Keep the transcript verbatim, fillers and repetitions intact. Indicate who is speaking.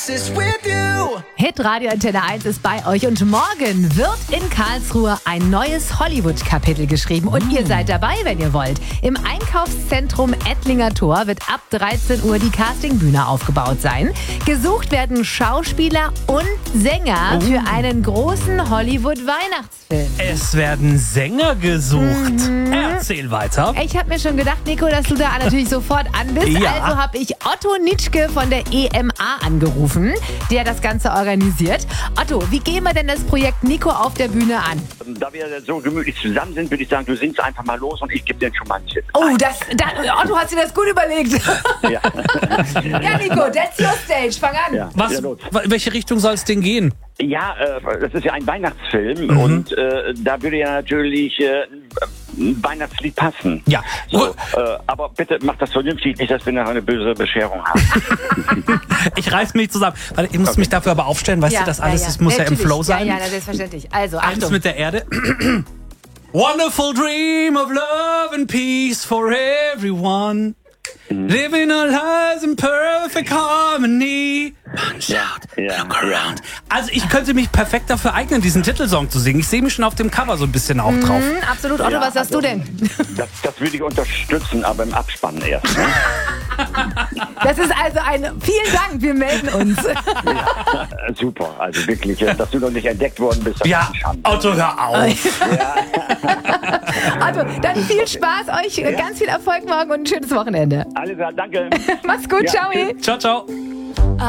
Speaker 1: Oasis with you.
Speaker 2: Hitradio Antenne eins ist bei euch und morgen wird in Karlsruhe ein neues Hollywood-Kapitel geschrieben und ihr seid dabei, wenn ihr wollt. Im Einkaufszentrum Ettlinger Tor wird ab dreizehn Uhr die Castingbühne aufgebaut sein. Gesucht werden Schauspieler und Sänger
Speaker 3: Oh.
Speaker 2: für einen großen Hollywood-Weihnachtsfilm.
Speaker 3: Es werden Sänger gesucht. Erzähl weiter.
Speaker 2: Ich habe mir schon gedacht, Nico, dass du da natürlich sofort an bist.
Speaker 3: Ja.
Speaker 2: Also habe ich Otto Nitschke von der E M A angerufen, der das Ganze organisiert. Otto, wie gehen wir denn das Projekt Nico auf der Bühne an?
Speaker 4: Da wir so gemütlich zusammen sind, würde ich sagen, du singst einfach mal los und ich gebe dir schon mal einen Tipp.
Speaker 2: Oh, das, da, Otto hat sich das gut überlegt.
Speaker 4: Ja,
Speaker 2: Ja, Nico, that's your stage. Fang an.
Speaker 4: ja,
Speaker 3: Was,
Speaker 4: ja, los.
Speaker 3: in welche Richtung soll es denn gehen?
Speaker 4: Ja, äh, das ist ja ein Weihnachtsfilm
Speaker 3: Mhm.
Speaker 4: und äh, da würde ja natürlich äh, ein Weihnachtslied passen.
Speaker 3: Ja.
Speaker 4: So, äh, aber bitte mach das vernünftig, nicht, dass wir nachher eine böse Bescherung haben.
Speaker 3: Ich reiß mich zusammen, weil ich muss mich dafür aber aufstellen, weißt du, das alles das muss ja im
Speaker 2: Natürlich.
Speaker 3: Flow sein.
Speaker 2: Ja, ja, selbstverständlich. Also,
Speaker 3: Eins
Speaker 2: Achtung.
Speaker 3: mit der Erde. Wonderful dream of love and peace for everyone. Living our lives in perfect harmony. Punch out,
Speaker 4: ja,
Speaker 3: look around. Also ich könnte mich perfekt dafür eignen, diesen Titelsong zu singen. Ich sehe mich schon auf dem Cover so ein bisschen auch drauf.
Speaker 2: Mhm, absolut. Otto,
Speaker 4: Ja,
Speaker 2: was sagst du
Speaker 4: also,
Speaker 2: denn?
Speaker 4: Das, das würde ich unterstützen, aber im Abspann erst. Ne?
Speaker 2: Das ist also ein... Vielen Dank, wir melden uns.
Speaker 4: Ja, super, also wirklich, äh, dass du noch nicht entdeckt worden bist. Das
Speaker 3: Ja,
Speaker 4: ist eine Schande.
Speaker 3: Otto, hör auf.
Speaker 2: Otto, dann viel Spaß euch, ganz viel Erfolg morgen und ein schönes Wochenende.
Speaker 4: Alles klar, danke.
Speaker 2: Mach's gut,
Speaker 4: Ja,
Speaker 2: ciao.
Speaker 4: tschüss.
Speaker 3: Ciao, ciao.